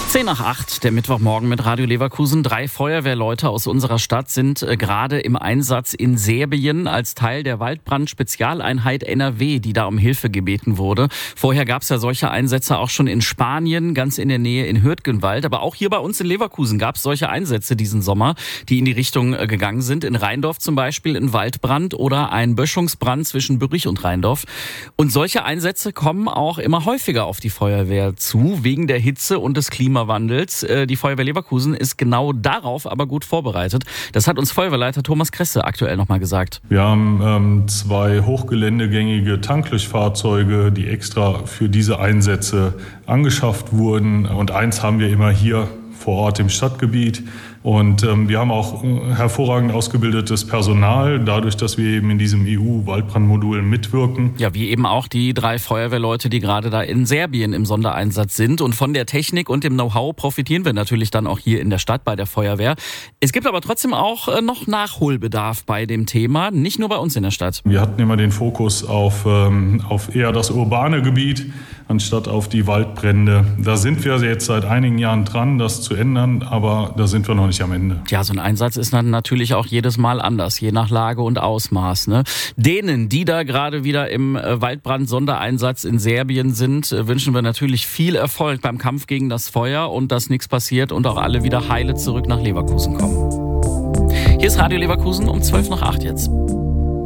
7:10, der Mittwochmorgen mit Radio Leverkusen. 3 Feuerwehrleute aus unserer Stadt sind gerade im Einsatz in Serbien als Teil der Waldbrand-Spezialeinheit NRW, die da um Hilfe gebeten wurde. Vorher gab es ja solche Einsätze auch schon in Spanien, ganz in der Nähe in Hürtgenwald. Aber auch hier bei uns in Leverkusen gab es solche Einsätze diesen Sommer, die in die Richtung gegangen sind. In Rheindorf zum Beispiel ein Waldbrand oder ein Böschungsbrand zwischen Bürich und Rheindorf. Und solche Einsätze kommen auch immer häufiger auf die Feuerwehr zu, wegen der Hitze und des Klimawandels. Die Feuerwehr Leverkusen ist genau darauf aber gut vorbereitet. Das hat uns Feuerwehrleiter Thomas Kresse aktuell nochmal gesagt. Wir haben 2 hochgeländegängige Tanklöschfahrzeuge, die extra für diese Einsätze angeschafft wurden. Und eins haben wir immer hier vor Ort im Stadtgebiet. Und wir haben auch hervorragend ausgebildetes Personal, dadurch, dass wir eben in diesem EU-Waldbrandmodul mitwirken. Ja, wie eben auch die 3 Feuerwehrleute, die gerade da in Serbien im Sondereinsatz sind. Und von der Technik und dem Know-how profitieren wir natürlich dann auch hier in der Stadt bei der Feuerwehr. Es gibt aber trotzdem auch noch Nachholbedarf bei dem Thema, nicht nur bei uns in der Stadt. Wir hatten immer den Fokus auf eher das urbane Gebiet, anstatt auf die Waldbrände. Da sind wir jetzt seit einigen Jahren dran, das zu ändern, aber da sind wir noch nicht am Ende. Ja, so ein Einsatz ist dann natürlich auch jedes Mal anders, je nach Lage und Ausmaß, ne? Denen, die da gerade wieder im Waldbrand-Sondereinsatz in Serbien sind, wünschen wir natürlich viel Erfolg beim Kampf gegen das Feuer und dass nichts passiert und auch alle wieder heile zurück nach Leverkusen kommen. Hier ist Radio Leverkusen um 7:12 jetzt.